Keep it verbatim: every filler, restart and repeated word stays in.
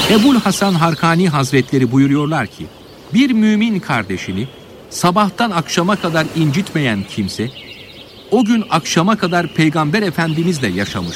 Ebul Hasan Harkani Hazretleri buyuruyorlar ki, bir mümin kardeşini sabahtan akşama kadar incitmeyen kimse, o gün akşama kadar Peygamber Efendimizle yaşamış